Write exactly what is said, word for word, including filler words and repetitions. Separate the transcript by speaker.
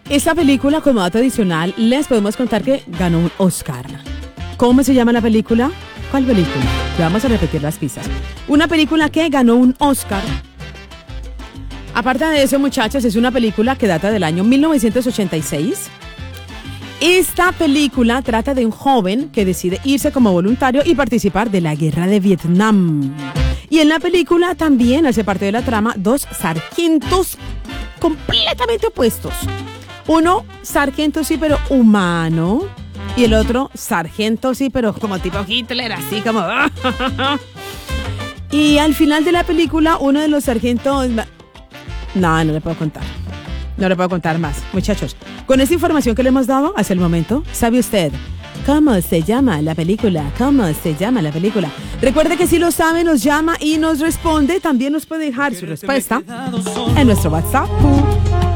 Speaker 1: Esta película, como dato adicional, les podemos contar que ganó un Oscar. ¿Cómo se llama la película? ¿Cuál película? Ya vamos a repetir las pistas. Una película que ganó un Oscar. Aparte de eso, muchachos, es una película que data del año mil novecientos ochenta y seis. Esta película trata de un joven que decide irse como voluntario y participar de la guerra de Vietnam. Y en la película también hace parte de la trama dos sargentos completamente opuestos. Uno, sargento sí, pero humano. Y el otro, sargento sí, pero como tipo Hitler, así como... Y al final de la película, uno de los sargentos... No, no le puedo contar. No le puedo contar más. Muchachos, con esta información que le hemos dado hasta el momento, ¿sabe usted cómo se llama la película? ¿Cómo se llama la película? Recuerde que si lo sabe, nos llama y nos responde. También nos puede dejar su respuesta en nuestro WhatsApp.